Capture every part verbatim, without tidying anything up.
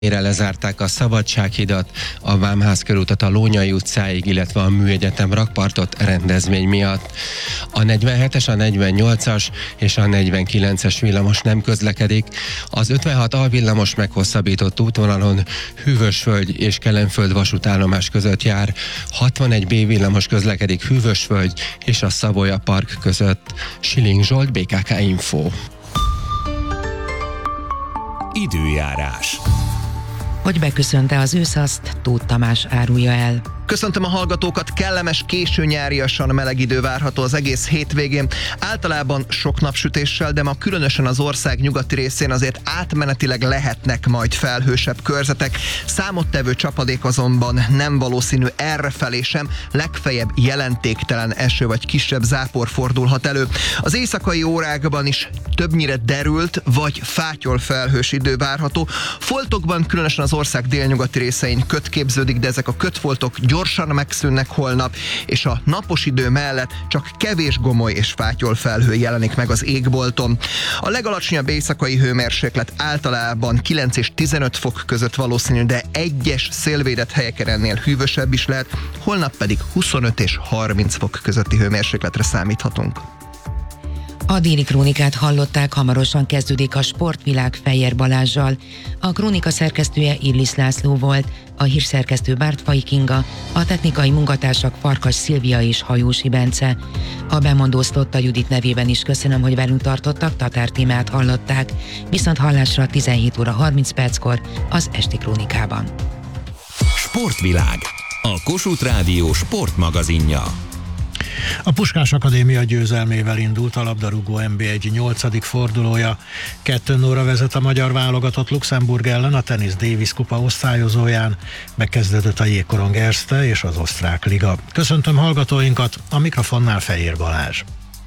Ére lezárták a Szabadsághidat, a Vámház körútat a Lónyay utcáig, illetve a Műegyetem rakpartot rendezvény miatt. A negyvenhetes, a negyvennyolcas és a negyvenkilences villamos nem közlekedik. Az ötvenhat A villamos meghosszabbított útvonalon Hűvösvölgy és Kelenföld vasútállomás között jár. hatvanegy B villamos közlekedik Hűvösvölgy és a Savoya Park között. Siling Zsolt, bé ká ká Info. Időjárás. Hogy beköszönte az ősz, azt Tóth Tamás árulja el. Köszöntöm a hallgatókat, kellemes, késő nyáriasan meleg idő várható az egész hétvégén. Általában sok napsütéssel, de ma különösen az ország nyugati részén azért átmenetileg lehetnek majd felhősebb körzetek. Számottevő csapadék azonban nem valószínű errefelé sem, legfeljebb jelentéktelen eső vagy kisebb zápor fordulhat elő. Az éjszakai órákban is többnyire derült vagy fátyol felhős idő várható. Foltokban különösen az ország délnyugati részein köt képződik, de ezek a kötfoltok gyorsan megszűnnek holnap, és a napos idő mellett csak kevés gomoly és fátyol felhő jelenik meg az égbolton. A legalacsonyabb éjszakai hőmérséklet általában kilenc és tizenöt fok között valószínű, de egyes szélvédett helyeken ennél hűvösebb is lehet, holnap pedig huszonöt és harminc fok közötti hőmérsékletre számíthatunk. A déli krónikát hallották, hamarosan kezdődik a Sportvilág Fejér Balázssal. A krónika szerkesztője Illis László volt, a hírszerkesztő Bártfai Kinga, a technikai munkatársak Farkas Szilvia és Hajósi Bence. A bemondóztott a Judit nevében is köszönöm, hogy velünk tartottak, Tatár Tímát hallották. Viszont hallásra tizenhét óra harminc perckor az esti krónikában. Sportvilág, a Kossuth Rádió sportmagazinja. A Puskás Akadémia győzelmével indult a labdarúgó en bé egy nyolcadik fordulója. kettő nullra vezet a magyar válogatott Luxemburg ellen a Tennis Davis kupa osztályozóján. Megkezdődött a Jégkorong Erste és az osztrák liga. Köszöntöm hallgatóinkat, a mikrofonnál Fejér Balázs.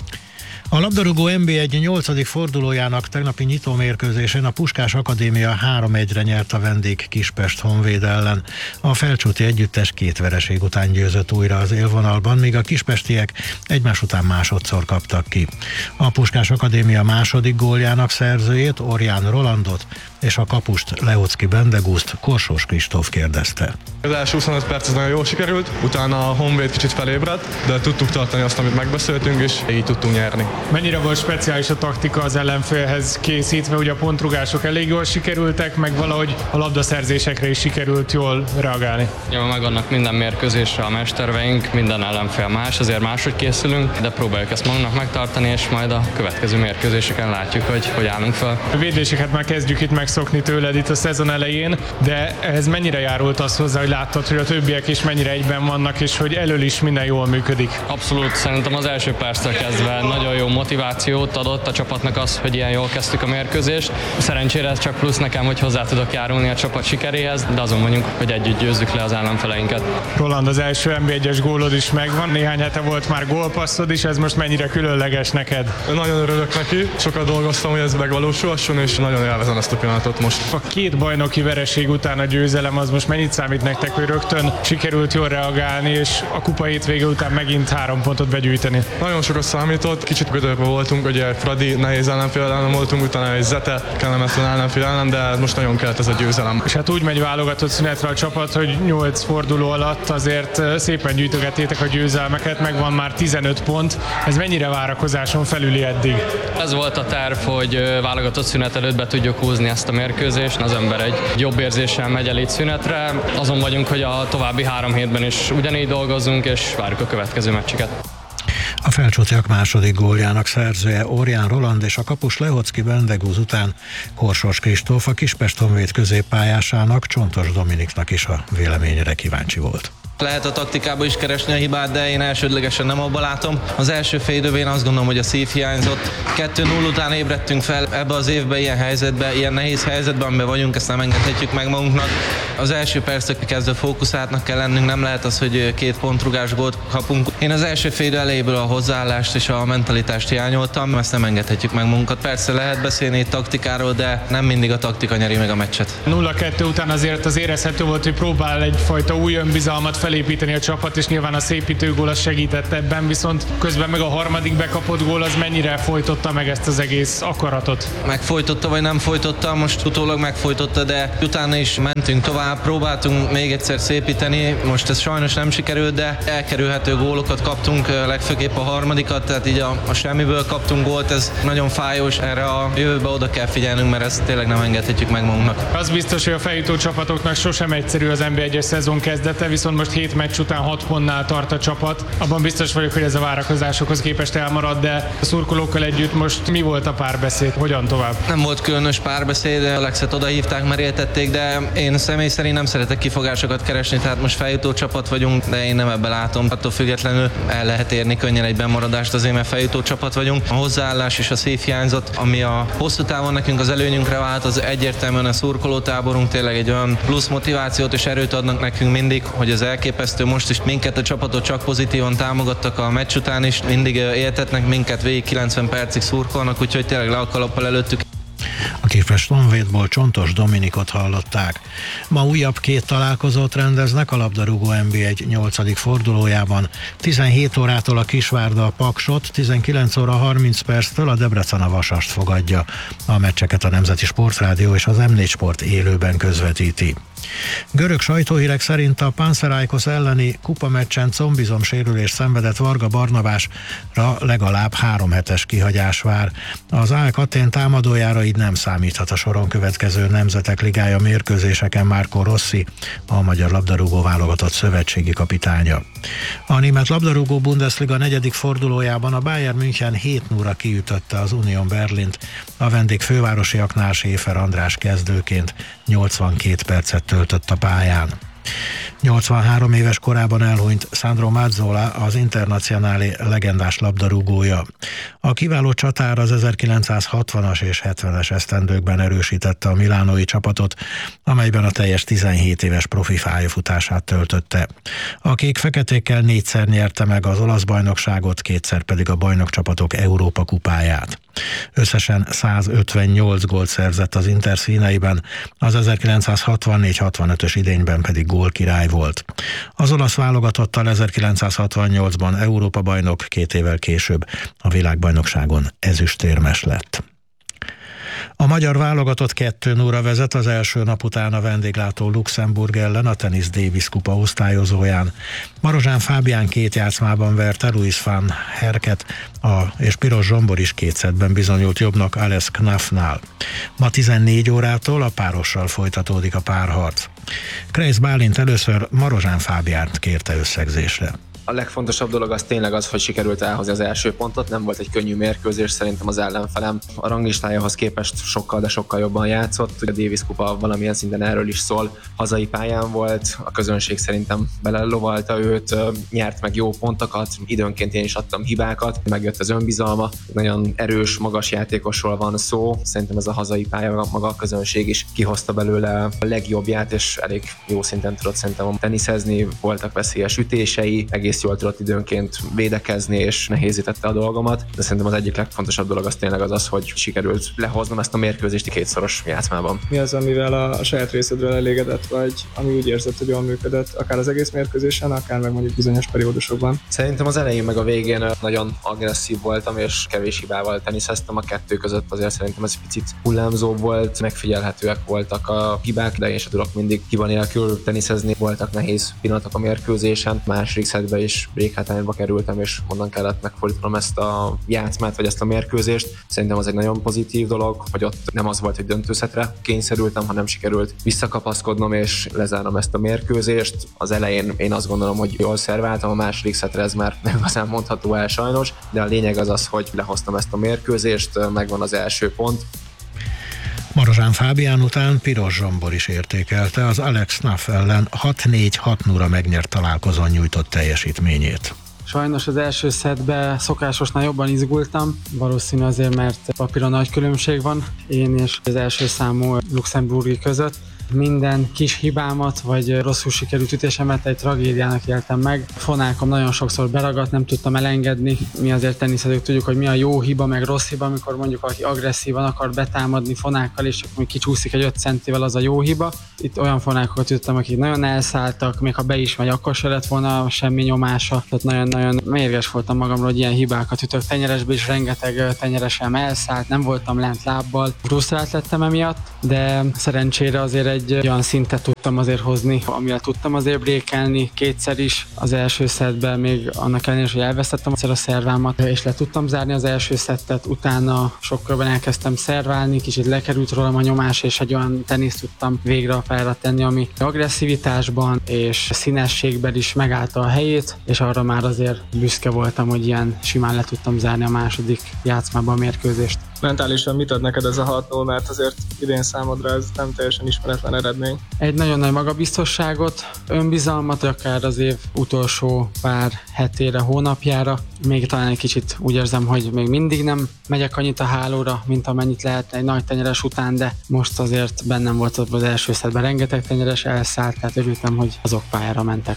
A labdarúgó en bé egy nyolcadik fordulójának tegnapi nyitómérkőzésén a Puskás Akadémia három egyre nyert a vendég Kispest Honvéd ellen. A felcsúti együttes két vereség után győzött újra az élvonalban, míg a kispestiek egymás után másodszor kaptak ki. A Puskás Akadémia második góljának szerzőjét, Orján Rolandot, és a kapust, Leocki Bendegúzt Korsós Kristóf kérdezte. Az első huszonöt perc az nagyon jól sikerült, utána a Honvéd kicsit felébredt, de tudtuk tartani azt, amit megbeszéltünk, és így tudtunk nyerni. Mennyire volt speciális a taktika az ellenfélhez készítve, ugye a pontrugások elég jól sikerültek, meg valahogy a labdaszerzésekre is sikerült jól reagálni? Jó, megvannak minden mérkőzésre a mesterveink, minden ellenfél más, azért máshogy készülünk, de próbáljuk ezt magunknak megtartani, és majd a következő mérkőzéseken látjuk, hogy hogy állunk fel. A védéseket már kezdjük itt megszokni tőled itt a szezon elején, de ehhez mennyire járult az hozzá, hogy láttad, hogy a többiek is mennyire egyben vannak, és hogy elől is minden jól működik? Abszolút, szerintem az első perctől kezdve nagyon jó motivációt adott a csapatnak az, hogy ilyen jól kezdtük a mérkőzést. Szerencsére ez csak plusz nekem, hogy hozzá tudok járulni a csapat sikeréhez, de azon vagyunk, hogy együtt győzzük le az ellenfeleinket. Roland, az első en bé egyes gólod is megvan, néhány hete volt már gólpasszod is, ez most mennyire különleges neked? Nagyon örülök neki, sokat dolgoztam, hogy ez megvalósulhasson, és nagyon élvezem ezt a pillanatot most. A két bajnoki vereség után a győzelem az most mennyit számít nektek, hogy rögtön sikerült jól reagálni, és a kupa hétvége után megint három pontot begyűjteni? Nagyon sokat számított, kicsit gödörbe voltunk, ugye Fradi nehéz ellenfél ellen voltunk, utána egy Zete kellemetlen ellenfél ellen, de most nagyon kellett ez a győzelem. És hát úgy megy válogatott szünetre a csapat, hogy nyolc forduló alatt azért szépen gyűjtögettétek a győzelmeket, megvan már tizenöt pont. Ez mennyire várakozáson felüli eddig? Ez volt a terv, hogy válogatott szünet előtt be tudjuk húzni ezt a mérkőzést. Az ember egy jobb érzéssel megy el itt szünetre. Azon vagyunk, hogy a további három hétben is ugyanígy dolgozzunk, és várjuk a következő meccseket. A felcsútiak második góljának szerzője Orján Roland és a kapus Leocki Bendegúz után Korsós Kristóf, a Kispest Honvéd középpályásának, Csontos Dominiknak is a véleményére kíváncsi volt. Lehet a taktikába is keresni a hibát, de én elsődlegesen nem abba látom. Az első fél időben én azt gondolom, hogy a szív hiányzott. kettő null után ébredtünk fel ebbe az évbe, ilyen helyzetbe, ilyen nehéz helyzetben, amiben vagyunk, ezt nem engedhetjük meg magunknak. Az első perctől kezdve fókuszáltnak kell lennünk, nem lehet az, hogy két pontrugás gólt kapunk. Én az első fél idő elejéből a hozzáállást és a mentalitást hiányoltam, ezt nem engedhetjük meg magunkat. Persze lehet beszélni itt taktikáról, de nem mindig a taktika nyeri meg a meccset. nulla kettő után azért az érezhető volt, hogy próbál egyfajta új önbizalmat felépíteni a csapat, és nyilván a szépítő gól az segített ebben, viszont közben meg a harmadik bekapott gól az mennyire folytotta meg ezt az egész akaratot? Megfojtotta vagy nem folytotta, most utólag megfojtotta, de utána is mentünk tovább, próbáltunk még egyszer szépíteni, most ez sajnos nem sikerült, de elkerülhető gólokat kaptunk, legfőképp a harmadikat, tehát így a, a semmiből kaptunk gólt, ez nagyon fájós, erre a jövőbe oda kell figyelnünk, mert ezt tényleg nem engedhetjük meg magunknak. Az biztos, hogy a feljutó csapatoknak sosem egyszerű az en bé egyes szezon kezdete, viszont most hét meccs után hat pontnál tart a csapat. Abban biztos vagyok, hogy ez a várakozásokhoz képest elmarad, de a szurkolókkal együtt most mi volt a párbeszéd, hogyan tovább? Nem volt különös párbeszéd, Alexet odahívták, mert éltették, de én személy szerint nem szeretek kifogásokat keresni, tehát most feljutó csapat vagyunk, de én nem ebben látom. Attól függetlenül el lehet érni könnyen egy bemaradást azért, mert feljutó csapat vagyunk. A hozzáállás és a szép hiányzott, ami a hosszú távon nekünk az előnyünkre vált, az egyértelműen a szurkolótáborunk, tényleg egy olyan plusz motivációt és erőt adnak nekünk mindig, hogy az elképesztő. Most is minket a csapatot csak pozitívan támogattak a meccs után is, mindig éltetnek minket, végig kilencven percig szurkolnak, úgyhogy tényleg le a kalappal előttük. A Képest Honvédból Csontos Dominikot hallották. Ma újabb két találkozót rendeznek a labdarúgó en bé egy nyolcadik fordulójában. tizenhét órától a Kisvárda a Paksot, tizenkilenc óra harminc perctől a Debrecen a Vasast fogadja. A meccseket a Nemzeti Sportrádió és az em négy Sport élőben közvetíti. Görög sajtóhírek szerint a Panathinaikos elleni kupameccsen combizom sérülés szenvedett Varga Barnabásra legalább három hetes kihagyás vár. Az á e ká Athén támadójára így nem számíthat a soron következő Nemzetek Ligája mérkőzéseken Marco Rossi, a magyar labdarúgó válogatott szövetségi kapitánya. A német labdarúgó Bundesliga negyedik fordulójában a Bayern München hét nulla kiütötte az Union Berlint, a vendég fővárosiaknál Schäfer András kezdőként nyolcvankét percet töltött a pályán. nyolcvanhárom éves korában elhunyt Sandro Mazzola, az Internazionale legendás labdarúgója. A kiváló csatár az ezerkilencszázhatvanas és hetvenes esztendőkben erősítette a milánói csapatot, amelyben a teljes tizenhét éves profi pályafutását töltötte. A kék-feketékkel négyszer nyerte meg az olasz bajnokságot, kétszer pedig a bajnokcsapatok Európa kupáját. Összesen százötvennyolc gólt szerzett az Inter színeiben, az ezerkilencszázhatvannégy hatvanötös idényben pedig gólkirály volt. Az olasz válogatottal ezerkilencszázhatvannyolcban Európa bajnok, két évvel később a világbajnokságon ezüstérmes lett. A magyar válogatott kettő nulla vezet az első nap után a vendéglátó Luxemburg ellen a Tennis Davis kupa osztályozóján. Marozsán Fábián két játszmában verte Louis van Herket, a, és Piros Zsombor is két szettben bizonyult jobbnak Ales Knafnál. Ma tizennégy órától a párossal folytatódik a párharc. Kreisz Bálint először Marozsán Fábiánt kérte összegzésre. A legfontosabb dolog az tényleg az, hogy sikerült elhozni az első pontot, nem volt egy könnyű mérkőzés, szerintem az ellenfelem a ranglistájához képest sokkal, de sokkal jobban játszott. A Davis kupa valamilyen szinten erről is szól, hazai pályán volt, a közönség szerintem belelovalta őt, nyert meg jó pontokat, időnként én is adtam hibákat, megjött az önbizalma, nagyon erős, magas játékosról van szó, szerintem ez a hazai pálya, maga a közönség is kihozta belőle a legjobbját, és elég jó szinten tudott szerintem teniszezni, voltak veszélyes ütései, egész jól tudott időnként védekezni, és nehézítette a dolgomat, de szerintem az egyik legfontosabb dolog az tényleg az az, hogy sikerült lehoznom ezt a mérkőzést kétszoros játszmában. Mi az, amivel a saját részedről elégedett vagy, ami úgy érzed, hogy jól működött, akár az egész mérkőzésen, akár meg mondjuk bizonyos periódusokban? Szerintem az elején meg a végén nagyon agresszív voltam, és kevés hibával teniszeztem, a kettő között azért szerintem ez picit hullámzó volt, megfigyelhetőek voltak a hibák, de én sem tudok mindig hiba nélkül teniszezni, voltak nehéz pillanatok a mérkőzésen, második szettben is réghátányba kerültem, és onnan kellett megfordítanom ezt a játszmát, vagy ezt a mérkőzést. Szerintem az egy nagyon pozitív dolog, hogy ott nem az volt, hogy döntőszetre kényszerültem, hanem sikerült visszakapaszkodnom és lezárnom ezt a mérkőzést. Az elején én azt gondolom, hogy jól szerváltam, a második szetre ez már nem igazán mondható el sajnos, de a lényeg az az, hogy lehoztam ezt a mérkőzést, megvan az első pont. Marozsán Fábián után Piros Zsombor is értékelte az Alex Knaf ellen hat négy hat nulla megnyert találkozón nyújtott teljesítményét. Sajnos az első szettben szokásosnál jobban izgultam, valószínű azért, mert papíron nagy különbség van én és az első számú luxemburgi között. Minden kis hibámat, vagy rosszul sikerült ütésemet egy tragédiának éltem meg. Fonákom nagyon sokszor beragadt, nem tudtam elengedni. Mi azért teniszezők tudjuk, hogy mi a jó hiba, meg rossz hiba, amikor mondjuk aki agresszívan akar betámadni fonákkal, és csak kicsúszik egy öt centivel, az a jó hiba. Itt olyan fonákokat üttem, akik nagyon elszálltak, még ha be is megy, akkor se lett volna semmi nyomása. Tehát nagyon-nagyon mérges voltam magamról, hogy ilyen hibákat ütök. Tenyeresbe is rengeteg tenyeresem elszállt, nem voltam lent lábbal. Frusztrált lettem emiatt, de szerencsére azért egy olyan szintet tudtam azért hozni, amivel tudtam azért brékelni kétszer is. Az első szettben még annak ellenére, hogy elvesztettem egyszer a szervámat, és le tudtam zárni az első szettet. Utána sokkal elkezdtem szerválni, kicsit lekerült rólam a nyomás, és egy olyan teniszt tudtam végre a pályára tenni, ami agresszivitásban és színességben is megállta a helyét, és arra már azért büszke voltam, hogy ilyen simán le tudtam zárni a második játszmában a mérkőzést. Mentálisan mit ad neked ez a hat null, mert azért idén számodra ez nem teljesen ismeretlen eredmény? Egy nagyon nagy magabiztosságot, önbizalmat, akár az év utolsó pár hetére, hónapjára. Még talán egy kicsit úgy érzem, hogy még mindig nem megyek annyit a hálóra, mint amennyit lehet egy nagy tenyeres után, de most azért bennem volt az első szettben rengeteg tenyeres elszállt, tehát örültem, hogy azok pályára mentek.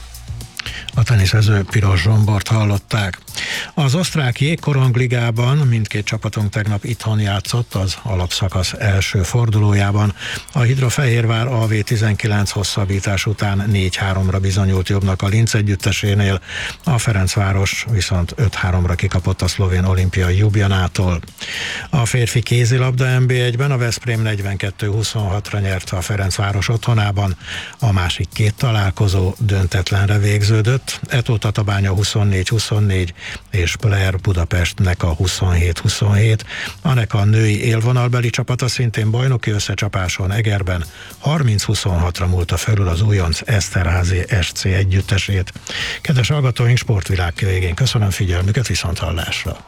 A teniszező Piros Zsombort hallották. Az osztrák jégkorongligában mindkét csapatunk tegnap itthon játszott az alapszakasz első fordulójában. A Hidrofehérvár á vé tizenkilenc hosszabbítás után négy háromra bizonyult jobbnak a Linz együttesénél, a Ferencváros viszont öt háromra kikapott a szlovén olimpiai Ljubljanától. A férfi kézilabda en bé egyben a Veszprém negyvenkettő huszonhatra nyerte a Ferencváros otthonában, a másik két találkozó döntetlenre végződött, Eto Tatabánya huszonnégy huszonnégy és Blair Budapestnek a huszonhét huszonhét. Annek a női élvonalbeli csapata szintén bajnoki összecsapáson Egerben harminc huszonhatra múlta fölül az újonc Eszterházy es cé együttesét. Kedves hallgatóink, sportvilág végén köszönöm figyelmüket, viszonthallásra.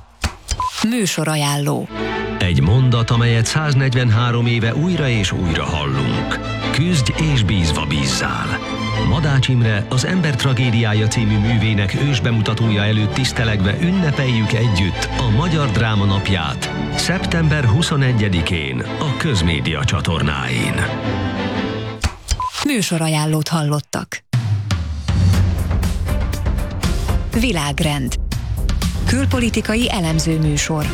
Műsorajánló. Egy mondat, amelyet száznegyvenhárom éve újra és újra hallunk. Küzdj és bízva bízzál. Madács Imre az Ember tragédiája című művének ősbemutatója előtt tisztelegve ünnepeljük együtt a Magyar Dráma Napját szeptember huszonegyedikén a Közmédia csatornáin. Műsorajánlót hallottak. Világrend. Külpolitikai elemző műsor.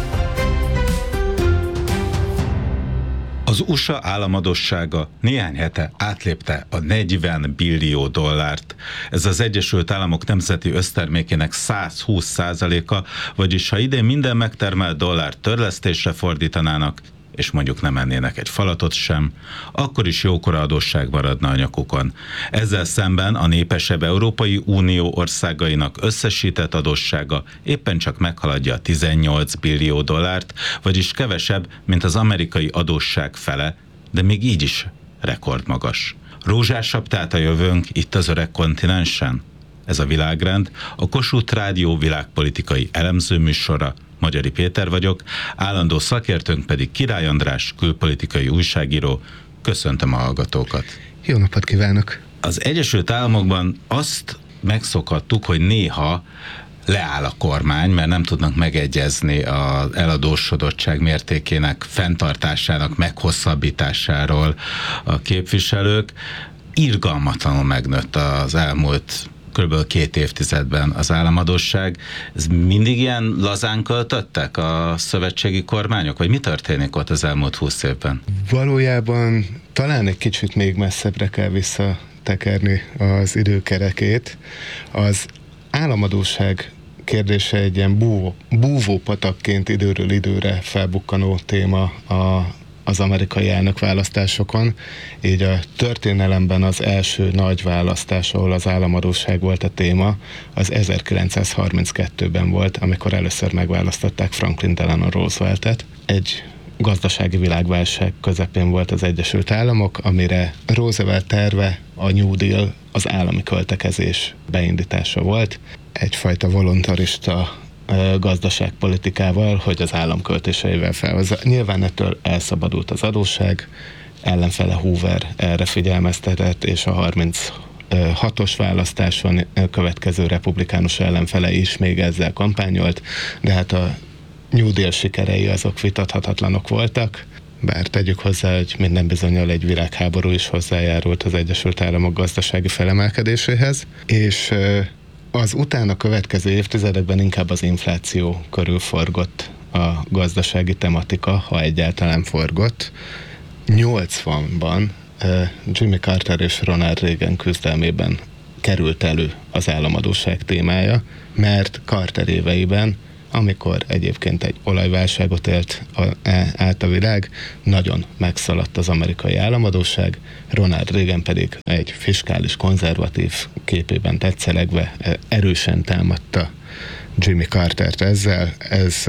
Az u es á államadossága néhány hete átlépte a negyven billió dollárt. Ez az Egyesült Államok nemzeti össztermékének száz húsz százaléka, vagyis ha idén minden megtermelt dollárt törlesztésre fordítanának, és mondjuk nem ennének egy falatot sem, akkor is jókora adósság maradna a nyakukon. Ezzel szemben a népesebb Európai Unió országainak összesített adóssága éppen csak meghaladja a tizennyolc billió dollárt, vagyis kevesebb, mint az amerikai adósság fele, de még így is rekordmagas. Rózsásabb tehát a jövőnk itt az öreg kontinensen? Ez a Világrend, a Kossuth Rádió világpolitikai elemzőműsora. Magyari Péter vagyok, állandó szakértőnk pedig Király András, külpolitikai újságíró. Köszöntöm a hallgatókat! Jó napot kívánok! Az Egyesült Államokban azt megszokhattuk, hogy néha leáll a kormány, mert nem tudnak megegyezni az eladósodottság mértékének fenntartásának meghosszabbításáról a képviselők. Irgalmatlanul megnőtt az elmúlt kb. két évtizedben az államadósság. Ez mindig ilyen lazán költöttek a szövetségi kormányok? Vagy mi történik ott az elmúlt húsz évben? Valójában talán egy kicsit még messzebbre kell visszatekerni az időkerekét. Az államadósság kérdése egy ilyen búvó, búvópatakként időről időre felbukkanó téma a az amerikai elnökválasztásokon, így a történelemben az első nagy választás, ahol az államadósság volt a téma, az ezerkilencszázharminckettőben volt, amikor először megválasztották Franklin Delano Rooseveltet. Egy gazdasági világválság közepén volt az Egyesült Államok, amire Roosevelt terve a New Deal, az állami költekezés beindítása volt. Egyfajta voluntarista gazdaságpolitikával, hogy az állam költéseivel felhozza. Nyilván ettől elszabadult az adósság, ellenfele Hoover erre figyelmeztetett, és a harminchatos választáson következő republikánus ellenfele is még ezzel kampányolt, de hát a New Deal sikerei azok vitathatatlanok voltak. bár tegyük hozzá, hogy minden bizonnyal egy világháború is hozzájárult az Egyesült Államok gazdasági felemelkedéséhez, és az utána következő évtizedekben inkább az infláció körül forgott a gazdasági tematika, ha egyáltalán forgott. nyolcvanban Jimmy Carter és Ronald Reagan küzdelmében került elő az államadósság témája, mert Carter éveiben, amikor egyébként egy olajválságot élt a, át a világ, nagyon megszaladt az amerikai államadósság, Ronald Reagan pedig egy fiskális konzervatív képében tetszelegve erősen támadta Jimmy Cartert ezzel, ez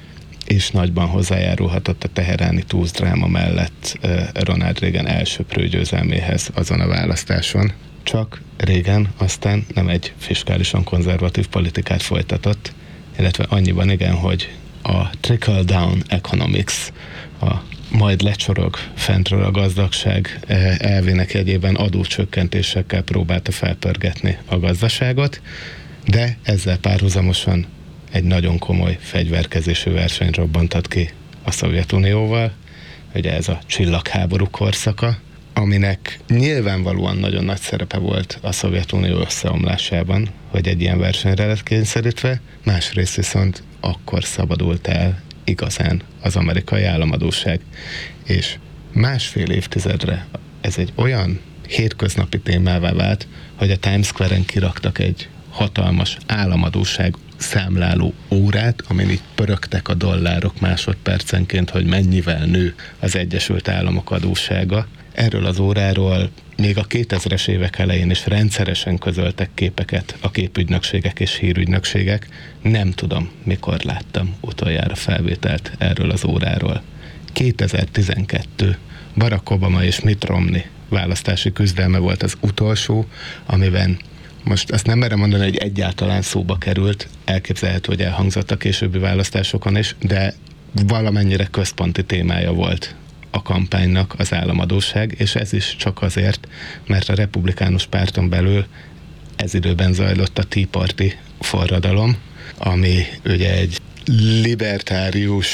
és nagyban hozzájárulhatott a teheráni túlzdráma mellett Ronald Reagan elsöprő győzelméhez azon a választáson. Csak Reagan aztán nem egy fiskálisan konzervatív politikát folytatott, illetve annyiban igen, hogy a trickle-down economics, a majd lecsorog fentről a gazdagság elvének jegyében adócsökkentésekkel próbálta felpörgetni a gazdaságot, de ezzel párhuzamosan egy nagyon komoly fegyverkezésű verseny robbantott ki a Szovjetunióval, ugye ez a csillagháború korszaka, aminek nyilvánvalóan nagyon nagy szerepe volt a Szovjetunió összeomlásában, hogy egy ilyen versenyre lett kényszerítve, másrészt viszont akkor szabadult el igazán az amerikai államadósság. És másfél évtizedre ez egy olyan hétköznapi témává vált, hogy a Times Square-en kiraktak egy hatalmas államadósság számláló órát, amin így pörögtek a dollárok másodpercenként, hogy mennyivel nő az Egyesült Államok adóssága. Erről az óráról még a kétezres évek elején is rendszeresen közöltek képeket a képügynökségek és hírügynökségek. Nem tudom, mikor láttam utoljára felvételt erről az óráról. kétezer-tizenkettő Barack Obama és Mitt Romney választási küzdelme volt az utolsó, amiben most azt nem merem mondani, hogy egyáltalán szóba került, elképzelhető, hogy elhangzott a későbbi választásokon is, de valamennyire központi témája volt a kampánynak az államadósság, és ez is csak azért, mert a republikánus párton belül ez időben zajlott a Tea Party forradalom, ami ugye egy libertárius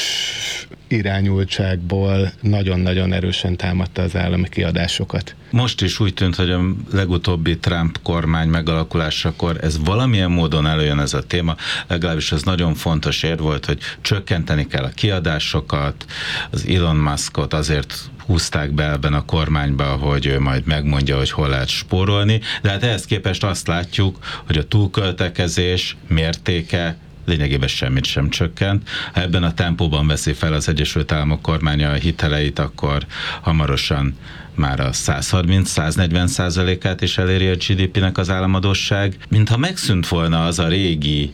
irányultságból nagyon-nagyon erősen támadta az állami kiadásokat. Most is úgy tűnt, hogy a legutóbbi Trump kormány megalakulásakor ez valamilyen módon előjön ez a téma, legalábbis ez nagyon fontos ér volt, hogy csökkenteni kell a kiadásokat, az Elon Muskot azért húzták be ebben a kormányba, hogy ő majd megmondja, hogy hol lehet spórolni, de hát ehhez képest azt látjuk, hogy a túlköltekezés mértéke lényegében semmit sem csökkent. Ha ebben a tempóban veszi fel az Egyesült Államok kormánya a hiteleit, akkor hamarosan már a száz harminc száz negyven százalékát is eléri a gé dé pének az államadósság. Mintha megszűnt volna az a régi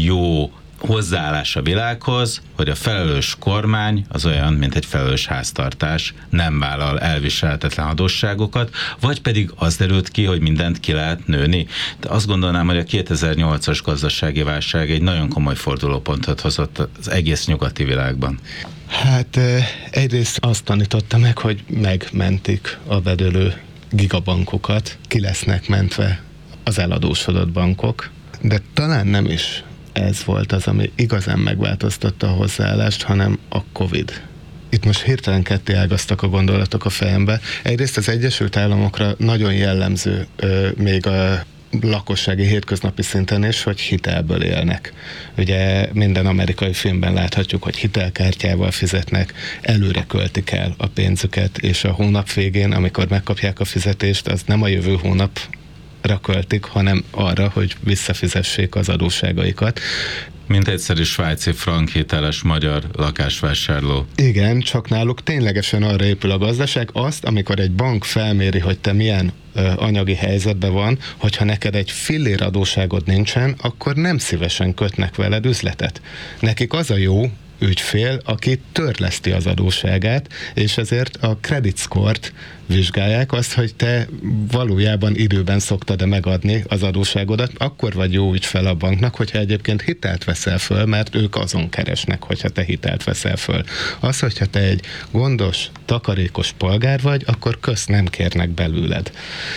jó hozzáállás a világhoz, hogy a felelős kormány az olyan, mint egy felelős háztartás, nem vállal elviselhetetlen adósságokat, vagy pedig az derült ki, hogy mindent ki lehet nőni. De azt gondolnám, hogy a kétezer-nyolcas gazdasági válság egy nagyon komoly fordulópontot hozott az egész nyugati világban. Hát egyrészt azt tanította meg, hogy megmentik a bedőlő gigabankokat, ki lesznek mentve az eladósodott bankok, de talán nem is ez volt az, ami igazán megváltoztatta a hozzáállást, hanem a Covid. Itt most hirtelen ketté ágaztak a gondolatok a fejembe. Egyrészt az Egyesült Államokra nagyon jellemző euh, még a lakossági hétköznapi szinten is, hogy hitelből élnek. Ugye minden amerikai filmben láthatjuk, hogy hitelkártyával fizetnek, előre költik el a pénzüket, és a hónap végén, amikor megkapják a fizetést, az nem a jövő hónap költik, hanem arra, hogy visszafizessék az adósságaikat. Mint egyszerű svájci frank hiteles magyar lakásvásárló. Igen, csak náluk ténylegesen arra épül a gazdaság, azt, amikor egy bank felméri, hogy te milyen ö, anyagi helyzetben van, hogyha neked egy fillér adósságod nincsen, akkor nem szívesen kötnek veled üzletet. Nekik az a jó ügyfél, aki törleszti az adósságát, és ezért a credit score-t vizsgálják, azt, hogy te valójában időben szoktad-e megadni az adósságodat, akkor vagy jó ügyfél a banknak, hogyha egyébként hitelt veszel föl, mert ők azon keresnek, hogyha te hitelt veszel föl. Az, hogyha te egy gondos, takarékos polgár vagy, akkor közt nem kérnek belőled.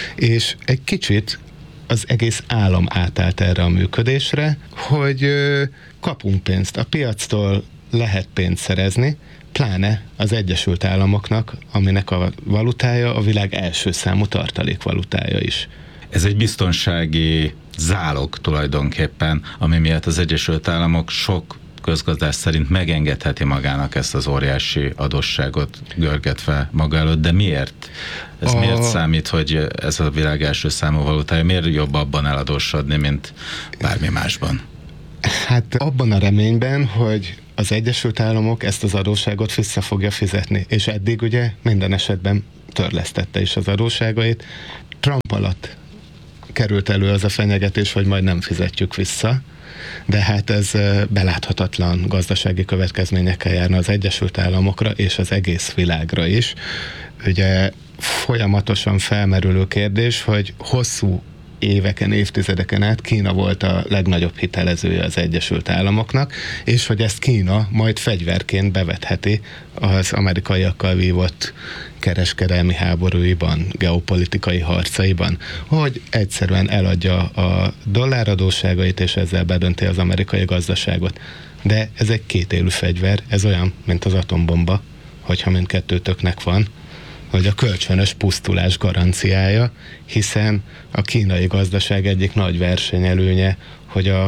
És egy kicsit az egész állam átállt erre a működésre, hogy kapunk pénzt a piactól, lehet pénzt szerezni, pláne az Egyesült Államoknak, aminek a valutája a világ első számú tartalékvalutája is. Ez egy biztonsági zálog tulajdonképpen, ami miatt az Egyesült Államok sok közgazdás szerint megengedheti magának ezt az óriási adósságot görgetve maga előtt, de miért? Ez a... miért számít, hogy ez a világ első számú valutája? Miért jobb abban eladósodni, mint bármi másban? Hát abban a reményben, hogy az Egyesült Államok ezt az adósságot vissza fogja fizetni, és eddig ugye minden esetben törlesztette is az adósságait. Trump alatt került elő az a fenyegetés, hogy majd nem fizetjük vissza, de hát ez beláthatatlan gazdasági következményekkel járna az Egyesült Államokra és az egész világra is. Ugye folyamatosan felmerülő kérdés, hogy hosszú éveken, évtizedeken át Kína volt a legnagyobb hitelezője az Egyesült Államoknak, és hogy ezt Kína majd fegyverként bevetheti az amerikaiakkal vívott kereskedelmi háborúiban, geopolitikai harcaiban, hogy egyszerűen eladja a dolláradósságait, és ezzel bedönti az amerikai gazdaságot. De ez egy kétélű fegyver, ez olyan, mint az atombomba, hogyha mindkettőtöknek van, hogy a kölcsönös pusztulás garanciája, hiszen a kínai gazdaság egyik nagy versenyelőnye, hogy a,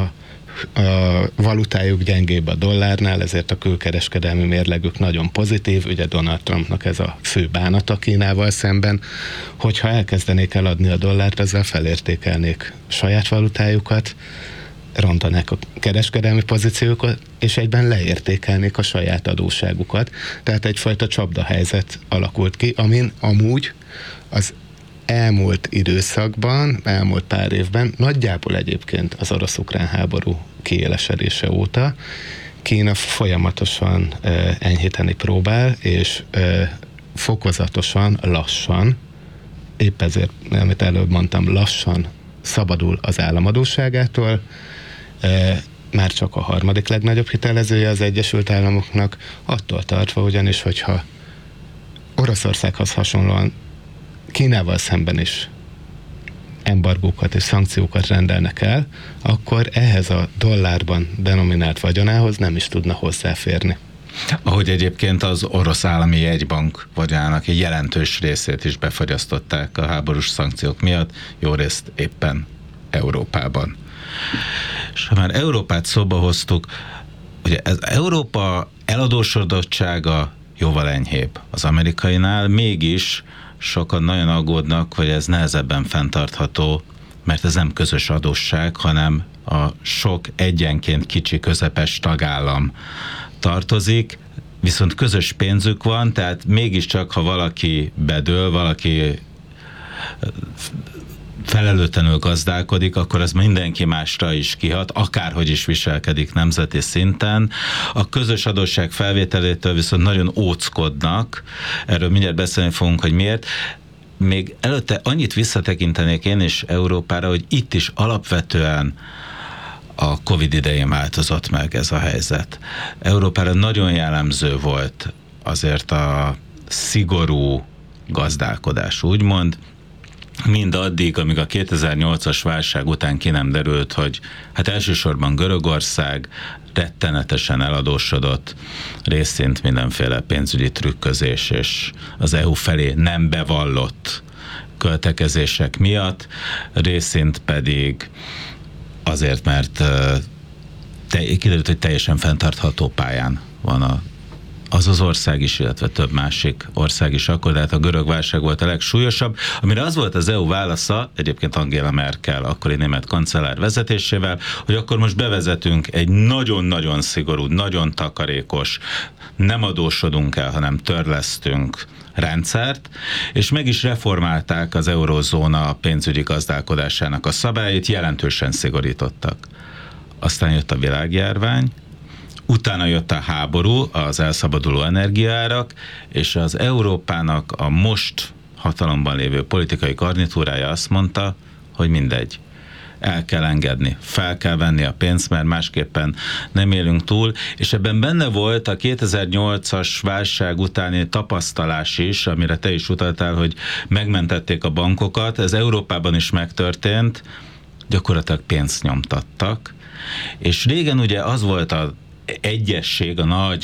a valutájuk gyengébb a dollárnál, ezért a külkereskedelmi mérlegük nagyon pozitív, ugye Donald Trumpnak ez a fő bánata Kínával szemben, hogyha elkezdenék eladni a dollárt, ezzel felértékelnék saját valutájukat, rontanák a kereskedelmi pozíciókat, és egyben leértékelnék a saját adósságukat. Tehát egyfajta csapdahelyzet alakult ki, amin amúgy az elmúlt időszakban, elmúlt pár évben, nagyjából egyébként az orosz-ukrán háború kiélesedése óta Kína folyamatosan uh, enyhíteni próbál, és uh, fokozatosan, lassan, épp ezért, amit előbb mondtam, lassan szabadul az államadósságától, már csak a harmadik legnagyobb hitelezője az Egyesült Államoknak, attól tartva ugyanis, hogyha Oroszországhoz hasonlóan Kínával szemben is embargókat és szankciókat rendelnek el, akkor ehhez a dollárban denominált vagyonához nem is tudna hozzáférni. Ahogy egyébként az orosz állami jegybank vagyonának egy jelentős részét is befagyasztották a háborús szankciók miatt, jó részt éppen Európában. És ha már Európát szóba hoztuk, ugye ez Európa eladósodottsága jóval enyhébb az amerikainál, mégis sokan nagyon aggódnak, hogy ez nehezebben fenntartható, mert ez nem közös adósság, hanem a sok egyenként kicsi közepes tagállam tartozik, viszont közös pénzük van, tehát mégiscsak, ha valaki bedől, valaki felelőtlenül gazdálkodik, akkor az mindenki másra is kihat, akárhogy is viselkedik nemzeti szinten. A közös adósság felvételétől viszont nagyon óckodnak, erről mindjárt beszélni fogunk, hogy miért. Még előtte annyit visszatekintenék én is Európára, hogy itt is alapvetően a Covid idején változott meg ez a helyzet. Európára nagyon jellemző volt azért a szigorú gazdálkodás, úgymond, mindaddig, amíg a kétezer-nyolcas válság után ki nem derült, hogy hát elsősorban Görögország rettenetesen eladósodott, részint mindenféle pénzügyi trükközés és az é u felé nem bevallott költekezések miatt, részint pedig azért, mert te, kiderült, hogy teljesen fenntartható pályán van a az az ország is, illetve több másik ország is akkor, de hát a görög válság volt a legsúlyosabb, amire az volt az é u válasza, egyébként Angela Merkel, akkori német kancellár vezetésével, hogy akkor most bevezetünk egy nagyon-nagyon szigorú, nagyon takarékos, nem adósodunk el, hanem törlesztünk rendszert, és meg is reformálták az eurózóna pénzügyi gazdálkodásának a szabályait, jelentősen szigorítottak. Aztán jött a világjárvány, utána jött a háború, az elszabaduló energiaárak, és az Európának a most hatalomban lévő politikai garnitúrája azt mondta, hogy mindegy. El kell engedni, fel kell venni a pénzt, mert másképpen nem élünk túl, és ebben benne volt a kétezer-nyolcas válság utáni tapasztalás is, amire te is utaltál, hogy megmentették a bankokat, ez Európában is megtörtént, gyakorlatilag pénzt nyomtattak, és régen ugye az volt a egyesség, a nagy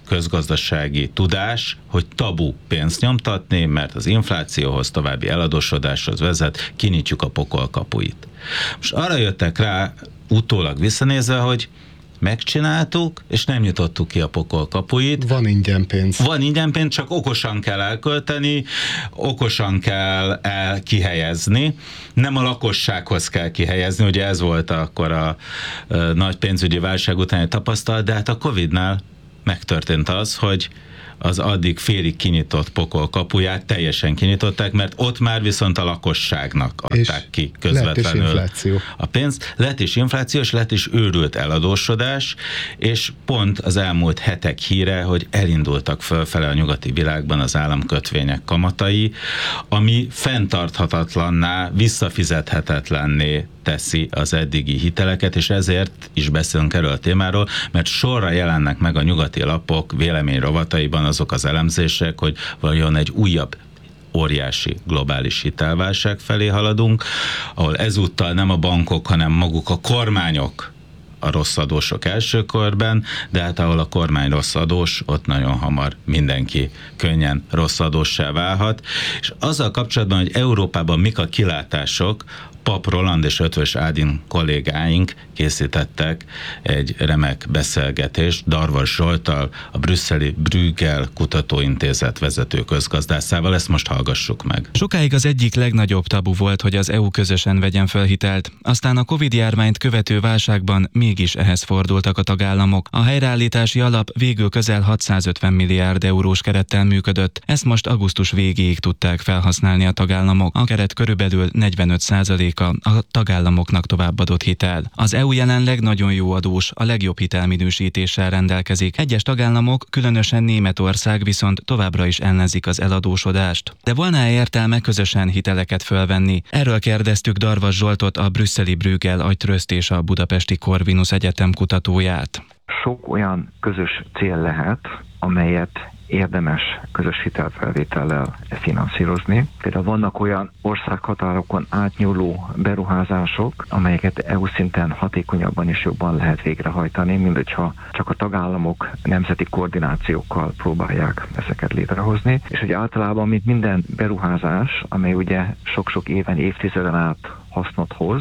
közgazdasági tudás, hogy tabu pénzt nyomtatni, mert az inflációhoz, további eladósodáshoz vezet, kinyitjuk a pokol kapuit. Most arra jöttek rá, utólag visszanézve, hogy megcsináltuk, és nem nyitottuk ki a pokol kapuit. Van ingyen pénz. Van ingyen pénz, csak okosan kell elkölteni, okosan kell el kihelyezni. Nem a lakossághoz kell kihelyezni, ugye ez volt akkor a, a nagy pénzügyi válság utáni tapasztalat, de hát a Covidnál megtörtént az, hogy az addig félig kinyitott pokol kapuját teljesen kinyitották, mert ott már viszont a lakosságnak adták és ki közvetlenül a pénzt. Lett is infláció, és lett is őrült eladósodás, és pont az elmúlt hetek híre, hogy elindultak fölfele a nyugati világban az államkötvények kamatai, ami fenntarthatatlanná, visszafizethetetlenné teszi az eddigi hiteleket, és ezért is beszélünk erről a témáról, mert sorra jelennek meg a nyugati lapok véleményrovataiban azok az elemzések, hogy vajon egy újabb óriási globális hitelválság felé haladunk, ahol ezúttal nem a bankok, hanem maguk a kormányok a rossz adósok első körben, de hát ahol a kormány rossz adós, ott nagyon hamar mindenki könnyen rossz adóssá válhat. És azzal kapcsolatban, hogy Európában mik a kilátások, Pap Roland és Ötvös Ádin kollégáink készítettek egy remek beszélgetést Darvas Zsolttal, a brüsszeli Bruegel Kutatóintézet vezető közgazdászával. Ezt most hallgassuk meg. Sokáig az egyik legnagyobb tabu volt, hogy az é u közösen vegyen fel hitelt. Aztán a Covid-járványt követő válságban mégis ehhez fordultak a tagállamok. A helyreállítási alap végül közel hatszázötven milliárd eurós kerettel működött. Ezt most augusztus végéig tudták felhasználni a tagállamok. A keret körülbelül negyvenöt százaléka a tagállamoknak továbbadott hitel. Az é u jelenleg nagyon jó adós, a legjobb hitelminősítéssel rendelkezik. Egyes tagállamok, különösen Németország viszont továbbra is ellenzik az eladósodást. De volna-e értelme közösen hiteleket fölvenni? Erről kérdeztük Darvas Zsoltot, a brüsszeli Bruegel agytröszt és a budapesti Corvinus Egyetem kutatóját. Sok olyan közös cél lehet, amelyet érdemes közös hitelfelvétellel finanszírozni. Például vannak olyan országhatárokon átnyúló beruházások, amelyeket é u szinten hatékonyabban és jobban lehet végrehajtani, mint hogyha csak a tagállamok nemzeti koordinációkkal próbálják ezeket létrehozni. És hogy általában, mint minden beruházás, amely ugye sok-sok éven, évtizeden át hasznot hoz,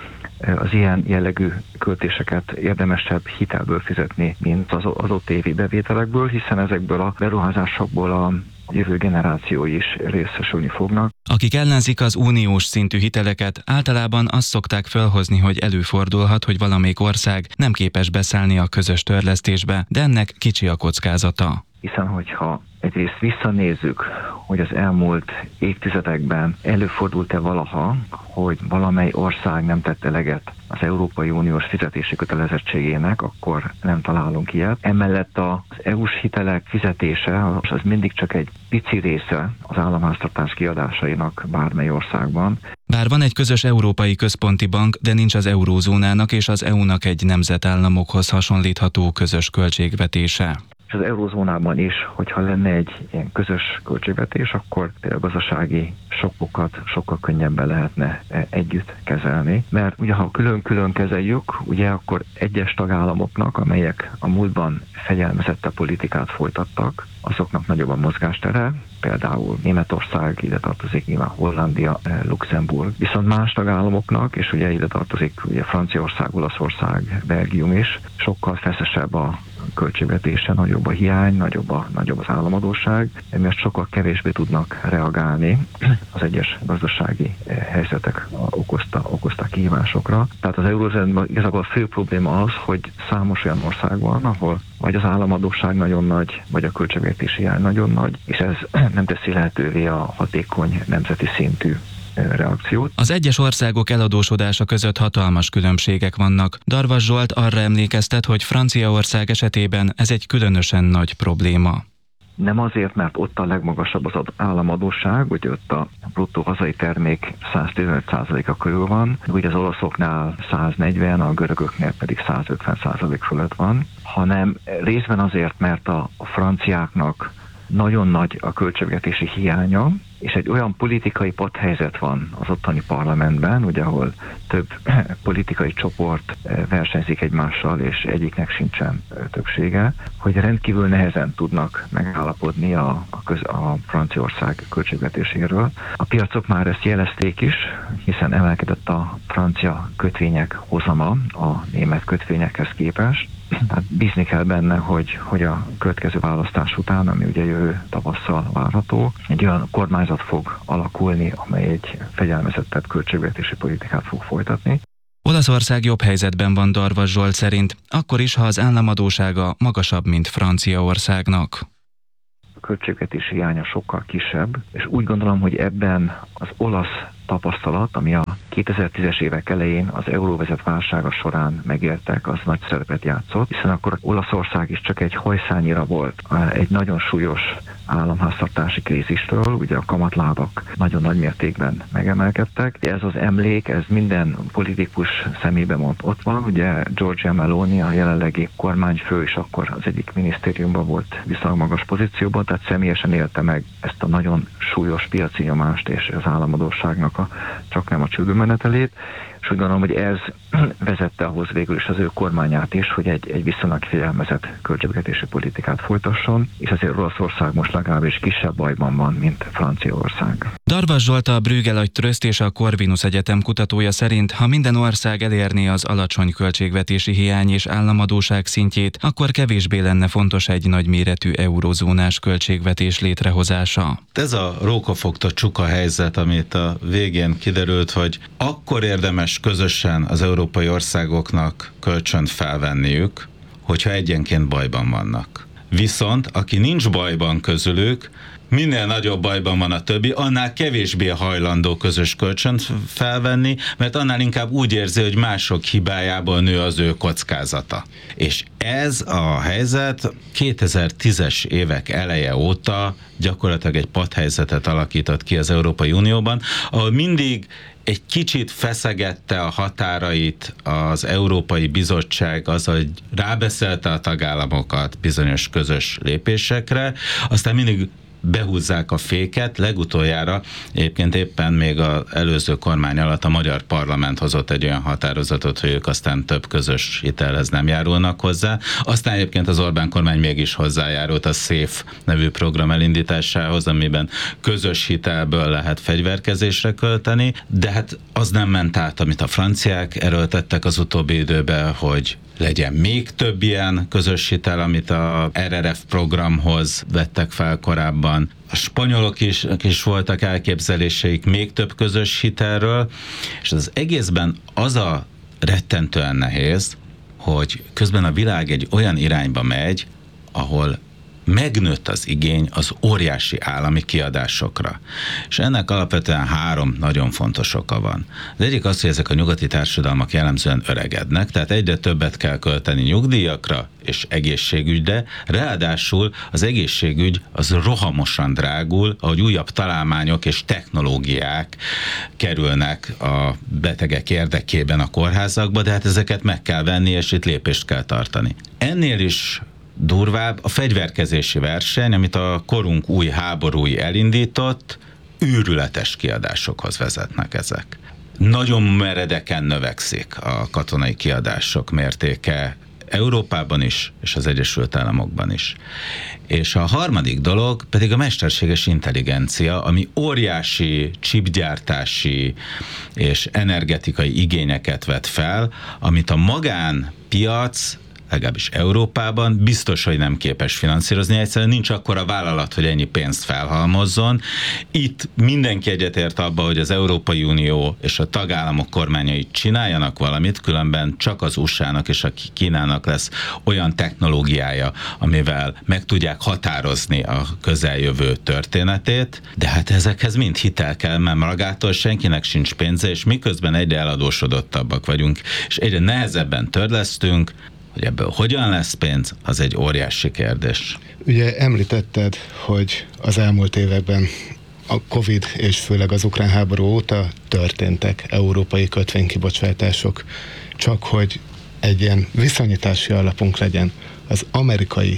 az ilyen jellegű költéseket érdemesebb hitelből fizetni, mint az, az ott évi bevételekből, hiszen ezekből a beruházásokból a jövő generációi is részesülni fognak. Akik ellenzik az uniós szintű hiteleket, általában azt szokták felhozni, hogy előfordulhat, hogy valamelyik ország nem képes beszállni a közös törlesztésbe, de ennek kicsi a kockázata. Hiszen, hogyha egyrészt visszanézzük, hogy az elmúlt évtizedekben előfordult-e valaha, hogy valamely ország nem tette eleget az Európai Uniós fizetési kötelezettségének, akkor nem találunk ilyet. Emellett az é u-s hitelek fizetése az mindig csak egy pici része az államháztartás kiadásainak bármely országban. Bár van egy közös európai központi bank, de nincs az eurózónának és az é u-nak egy nemzetállamokhoz hasonlítható közös költségvetése. Az eurózónában is, hogyha lenne egy ilyen közös költségvetés, akkor a gazdasági sokkokat sokkal könnyebben lehetne együtt kezelni. Mert ugye ha külön-külön kezeljük, ugye akkor egyes tagállamoknak, amelyek a múltban fegyelmezettebb politikát folytattak, azoknak nagyobb a mozgástere, például Németország, ide tartozik nyilván Hollandia, Luxemburg. Viszont más tagállamoknak, és ugye ide tartozik ugye Franciaország, Olaszország, Belgium is, sokkal feszesebb a költségvetése, nagyobb a hiány, nagyobb, a, nagyobb az államadósság, emiatt sokkal kevésbé tudnak reagálni az egyes gazdasági helyzetek okozta, okozta kihívásokra. Tehát az eurózónában igazából a fő probléma az, hogy számos olyan ország van, ahol vagy az államadósság nagyon nagy, vagy a költségvetési hiány nagyon nagy, és ez nem teszi lehetővé a hatékony nemzeti szintű reakciót. Az egyes országok eladósodása között hatalmas különbségek vannak. Darvas Zsolt arra emlékeztet, hogy Franciaország esetében ez egy különösen nagy probléma. Nem azért, mert ott a legmagasabb az államadósság, hogy ott a bruttó hazai termék száz tizenöt százaléka körül van, ugye az olaszoknál száznegyven, a görögöknél pedig százötven százalék fölött van, hanem részben azért, mert a franciáknak nagyon nagy a költségvetési hiánya, és egy olyan politikai padhelyzet van az ottani parlamentben, ugye, ahol több politikai csoport versenyzik egymással, és egyiknek sincsen többsége, hogy rendkívül nehezen tudnak megállapodni a, a, köz, a Franciaország költségvetéséről. A piacok már ezt jelezték is, hiszen emelkedett a francia kötvények hozama a német kötvényekhez képest. Tehát bízni kell benne, hogy, hogy a következő választás után, ami ugye jövő tavasszal várható, egy olyan kormányzat fog alakulni, amely egy fegyelmezettebb költségvetési politikát fog folytatni. Olaszország jobb helyzetben van Darvas Zsolt szerint, akkor is, ha az államadóssága magasabb, mint Franciaországnak. A költségvetési hiánya sokkal kisebb, és úgy gondolom, hogy ebben az olasz tapasztalat, ami a kétezer-tízes évek elején az euróvezet válsága során megéltek, az nagy szerepet játszott, hiszen akkor Olaszország is csak egy hajszányira volt egy nagyon súlyos államháztartási krízistől, ugye a kamatlábak nagyon nagy mértékben megemelkedtek. Ez az emlék, ez minden politikus szemében mond ott van, ugye Giorgia Meloni, a jelenlegi kormányfő, és akkor az egyik minisztériumban volt viszonylag magas pozícióban, tehát személyesen élte meg ezt a nagyon súlyos piaci nyomást és az államadósságnak a, csak nem a csődömenetelét, és úgy gondolom, hogy ez vezette ahhoz végül is az ő kormányát is, hogy egy, egy viszonylag figyelmezett költségvetési politikát folytasson, és azért Olaszország most legalábbis kisebb bajban van, mint Franciaország. Darvas Zsolt, a Bruegel Agytröszt és a Corvinus Egyetem kutatója szerint, ha minden ország elérné az alacsony költségvetési hiány és államadósság szintjét, akkor kevésbé lenne fontos egy nagyméretű eurozónás költségvetés létrehozása. Ez a rókafogta csuka helyzet, amit a végén kiderült, hogy akkor érdemes közösen az európai országoknak kölcsönt felvenniük, hogyha egyenként bajban vannak. Viszont aki nincs bajban közülük, minél nagyobb bajban van a többi, annál kevésbé hajlandó közös kölcsönt felvenni, mert annál inkább úgy érzi, hogy mások hibájából nő az ő kockázata. És ez a helyzet kétezer-tízes évek eleje óta gyakorlatilag egy padhelyzetet alakított ki az Európai Unióban, ahol mindig egy kicsit feszegette a határait az Európai Bizottság az, hogy rábeszélte a tagállamokat bizonyos közös lépésekre, aztán mindig behúzzák a féket. Legutoljára egyébként éppen még az előző kormány alatt a magyar parlament hozott egy olyan határozatot, hogy ők aztán több közös hitelhez nem járulnak hozzá. Aztán egyébként az Orbán kormány mégis hozzájárult a SZÉF nevű program elindításához, amiben közös hitelből lehet fegyverkezésre költeni, de hát az nem ment át, amit a franciák erőltettek az utóbbi időben, hogy legyen még több ilyen közös hitel, amit a er er ef programhoz vettek fel korábban. A spanyolok is, is voltak elképzeléseik még több közös hitelről, és az egészben az a rettentően nehéz, hogy közben a világ egy olyan irányba megy, ahol megnőtt az igény az óriási állami kiadásokra. És ennek alapvetően három nagyon fontos oka van. Az egyik az, hogy ezek a nyugati társadalmak jellemzően öregednek, tehát egyre többet kell költeni nyugdíjakra és egészségügyre, ráadásul az egészségügy az rohamosan drágul, ahogy újabb találmányok és technológiák kerülnek a betegek érdekében a kórházakba, de hát ezeket meg kell venni, és itt lépést kell tartani. Ennél is durvább a fegyverkezési verseny, amit a korunk új háborúi elindított, őrületes kiadásokhoz vezetnek ezek. Nagyon meredeken növekszik a katonai kiadások mértéke Európában is, és az Egyesült Államokban is. És a harmadik dolog pedig a mesterséges intelligencia, ami óriási chipgyártási és energetikai igényeket vet fel, amit a magánpiac legalábbis Európában biztos, hogy nem képes finanszírozni. Egyszerűen nincs akkora vállalat, hogy ennyi pénzt felhalmozzon. Itt mindenki egyetért abba, hogy az Európai Unió és a tagállamok kormányai csináljanak valamit, különben csak az u es á-nak és a Kínának lesz olyan technológiája, amivel meg tudják határozni a közeljövő történetét, de hát ezekhez mind hitel kell, mert magától senkinek sincs pénze, és miközben egyre eladósodottabbak vagyunk, és egyre nehezebben törlesztünk, hogy ebből hogyan lesz pénz, az egy óriási kérdés. Ugye említetted, hogy az elmúlt években a Covid és főleg az ukrán háború óta történtek európai kötvénykibocsátások, csak hogy egy ilyen viszonyítási alapunk legyen. Az amerikai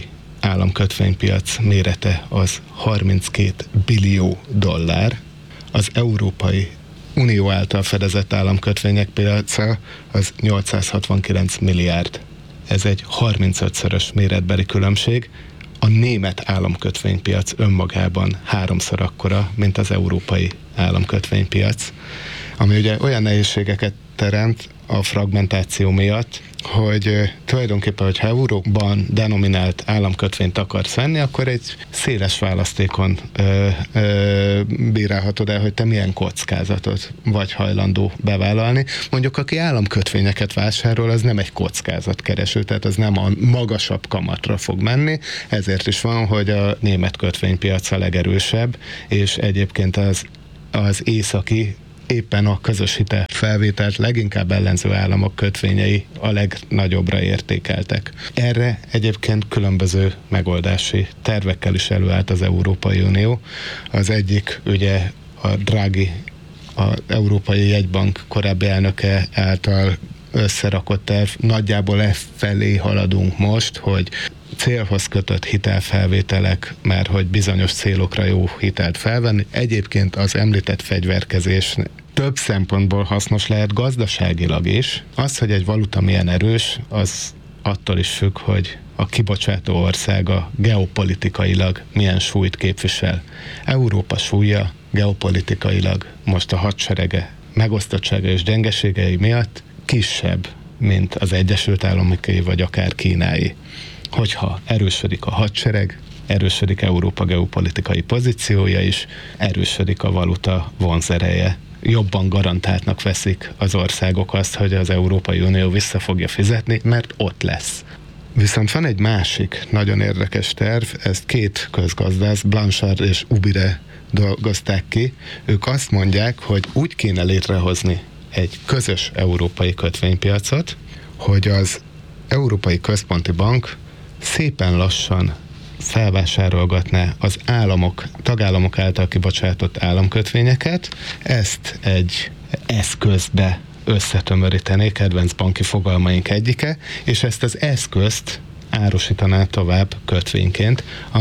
államkötvénypiac mérete az harminckét billió dollár, az Európai Unió által fedezett államkötvények piaca az nyolcszázhatvankilenc milliárd. Ez egy harmincötszörös méretbeli különbség. A német államkötvénypiac önmagában háromszor akkora, mint az európai államkötvénypiac, ami ugye olyan nehézségeket teremt a fragmentáció miatt, hogy tulajdonképpen, hogyha euróban denominált államkötvényt akarsz venni, akkor egy széles választékon ö, ö, bírálhatod el, hogy te milyen kockázatot vagy hajlandó bevállalni. Mondjuk, aki államkötvényeket vásárol, az nem egy kockázatkereső, tehát az nem a magasabb kamatra fog menni, ezért is van, hogy a német kötvénypiac a legerősebb, és egyébként az, az északi éppen a közös hitelfelvételt leginkább ellenző államok kötvényei a legnagyobbra értékeltek. Erre egyébként különböző megoldási tervekkel is előállt az Európai Unió. Az egyik ugye a Draghi, az Európai Jegybank korábbi elnöke által összerakott terv. Nagyjából e felé haladunk most, hogy célhoz kötött hitelfelvételek, mert hogy bizonyos célokra jó hitelt felvenni. Egyébként az említett fegyverkezés több szempontból hasznos lehet gazdaságilag is. Az, hogy egy valuta milyen erős, az attól is függ, hogy a kibocsátó országa geopolitikailag milyen súlyt képvisel. Európa súlya geopolitikailag most a hadserege megosztottsága és gyengeségei miatt kisebb, mint az Egyesült Államoké vagy akár Kínái. Hogyha erősödik a hadsereg, erősödik Európa geopolitikai pozíciója is, erősödik a valuta vonzereje. Jobban garantáltnak veszik az országok azt, hogy az Európai Unió vissza fogja fizetni, mert ott lesz. Viszont van egy másik nagyon érdekes terv, ezt két közgazdász, Blanchard és Ubire dolgozták ki. Ők azt mondják, hogy úgy kéne létrehozni egy közös európai kötvénypiacot, hogy az Európai Központi Bank szépen lassan felvásárolgatná az államok, tagállamok által kibocsátott államkötvényeket, ezt egy eszközbe összetömörítené, kedvenc banki fogalmaink egyike, és ezt az eszközt árusítaná tovább kötvényként,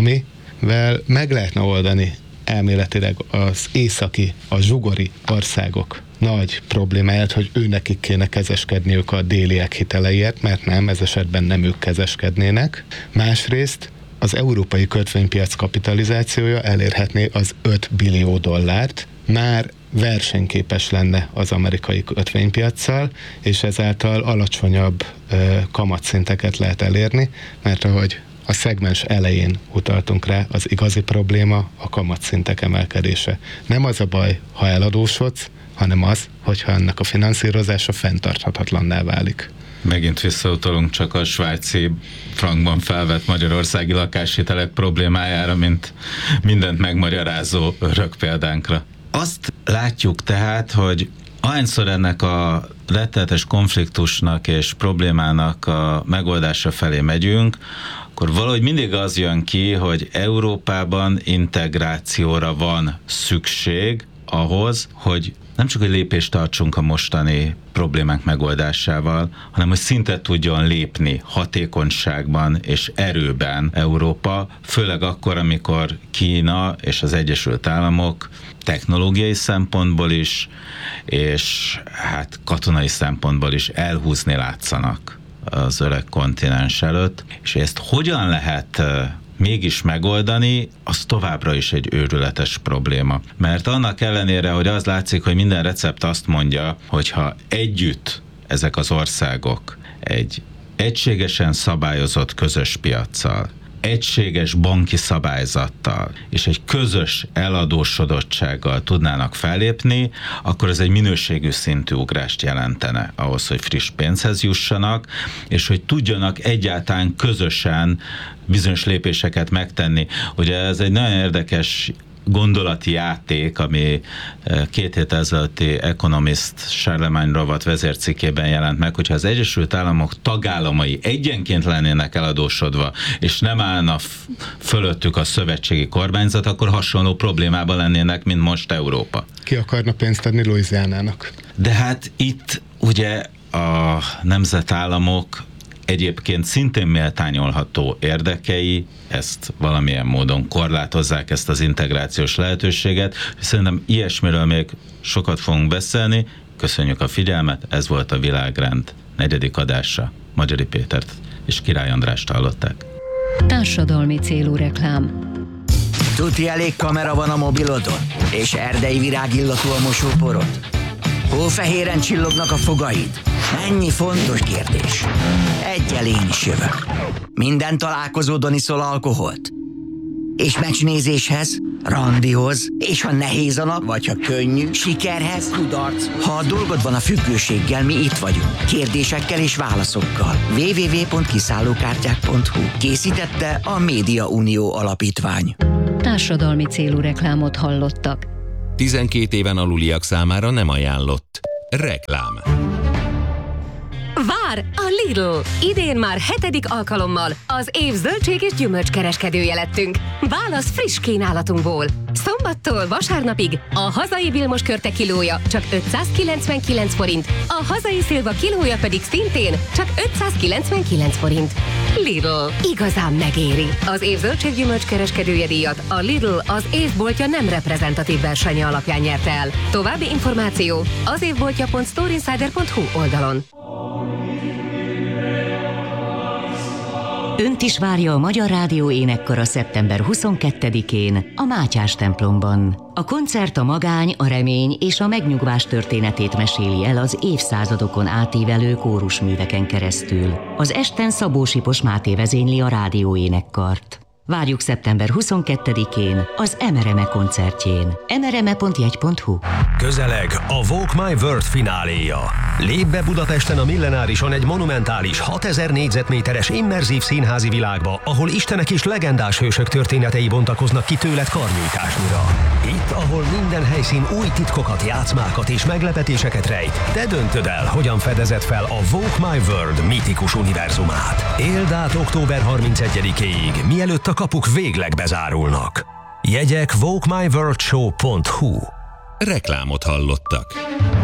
amivel meg lehetne oldani elméletileg az északi, a zsugori országok nagy problémáját, hogy ő nekik kéne kezeskedniük a déliek hiteleiért, mert nem, ez esetben nem ők kezeskednének. Másrészt az európai kötvénypiac kapitalizációja elérhetné az öt billió dollárt, már versenyképes lenne az amerikai kötvénypiaccal, és ezáltal alacsonyabb ö, kamatszinteket lehet elérni, mert ahogy a szegmens elején utaltunk rá, az igazi probléma a kamatszintek emelkedése. Nem az a baj, ha eladósodsz, hanem az, hogyha ennek a finanszírozása fenntarthatatlanná válik. Megint visszautalunk csak a svájci frankban felvett magyarországi lakáshitelek problémájára, mint mindent megmagyarázó örök példánkra. Azt látjuk tehát, hogy ahányszor ennek a rettenetes konfliktusnak és problémának a megoldása felé megyünk, akkor valahogy mindig az jön ki, hogy Európában integrációra van szükség ahhoz, hogy nem csak egy lépést tartsunk a mostani problémák megoldásával, hanem hogy szintet tudjon lépni hatékonyságban és erőben Európa, főleg akkor, amikor Kína és az Egyesült Államok technológiai szempontból is, és hát katonai szempontból is elhúzni látszanak az öreg kontinens előtt, és ezt hogyan lehet mégis megoldani, az továbbra is egy őrületes probléma. Mert annak ellenére, hogy az látszik, hogy minden recept azt mondja, hogyha együtt ezek az országok egy egységesen szabályozott közös piaccal, egységes banki szabályzattal és egy közös eladósodottsággal tudnának fellépni, akkor ez egy minőségű szintű ugrást jelentene ahhoz, hogy friss pénzhez jussanak, és hogy tudjanak egyáltalán közösen bizonyos lépéseket megtenni. Ugye ez egy nagyon érdekes gondolati játék, ami két hét ezelőtti Economist Charlemagne Rovat vezércikkében jelent meg, hogyha az Egyesült Államok tagállamai egyenként lennének eladósodva, és nem állna fölöttük a szövetségi kormányzat, akkor hasonló problémában lennének, mint most Európa. Ki akarna pénzt adni Louisianának? De hát itt ugye a nemzetállamok egyébként szintén méltányolható érdekei ezt valamilyen módon korlátozzák, ezt az integrációs lehetőséget. Szerintem ilyesmiről még sokat fogunk beszélni. Köszönjük a figyelmet, ez volt a Világrend negyedik adása. Magyari Pétert és Király Andrást hallották. Társadalmi célú reklám. Tuti elég kamera van a mobilodon? És erdei virágillatú a mosóporod? Hófehéren csillognak a fogaid? Ennyi fontos kérdés. Egyel én is jövök. Minden találkozódon iszol alkoholt? És meccsnézéshez, randihoz, és ha nehéz a nap, vagy ha könnyű, sikerhez, kudarc. Ha a dolgod van a függőséggel, mi itt vagyunk. Kérdésekkel és válaszokkal. double-u double-u double-u pont kiszállókártyák pont hu. Készítette a Média Unió Alapítvány. Társadalmi célú reklámot hallottak. tizenkét éven aluliak számára nem ajánlott. Reklám. Vár a Lidl! Idén már hetedik alkalommal az év zöldség és gyümölcskereskedője lettünk. Válasz friss kínálatunkból. Szombattól vasárnapig a hazai Vilmos körte kilója csak ötszázkilencvenkilenc forint, a hazai szilva kilója pedig szintén csak ötszázkilencvenkilenc forint. Lidl. Igazán megéri. Az év zöldség gyümölcskereskedője díjat a Lidl az évboltja nem reprezentatív versenye alapján nyerte el. További információ az évboltja pont storeinsider pont hu oldalon. Önt is várja a Magyar Rádió énekkara szeptember huszonkettedikén a Mátyás templomban. A koncert a magány, a remény és a megnyugvás történetét meséli el az évszázadokon átívelő kórusműveken keresztül. Az esten Szabó Sipos Máté vezényli a rádió énekkart. Várjuk szeptember huszonkettedikén az Emereme koncertjén. emereme pont jegy pont hu. Közeleg a Walk My World fináléja. Lép be Budapesten a Millenárison egy monumentális hatezer négyzetméteres immerzív színházi világba, ahol istenek és legendás hősök történetei bontakoznak ki tőled karnyújtásnyira. Itt, ahol minden helyszín új titkokat, játszmákat és meglepetéseket rejt, te döntöd el, hogyan fedezed fel a Walk My World mítikus univerzumát. Éld át október harmincegyedikéig, mielőtt a kapuk végleg bezárulnak. Jegyek walk my world show pont hu. Reklámot hallottak.